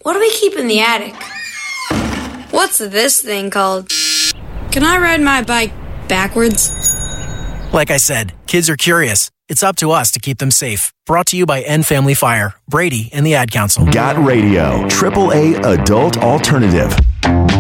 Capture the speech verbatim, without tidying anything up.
What do we keep in the attic? What's this thing called? Can I ride my bike backwards? Like I said, kids are curious. It's up to us to keep them safe. Brought to you by End Family Fire, Brady, and the Ad Council. Got Radio, triple A adult alternative.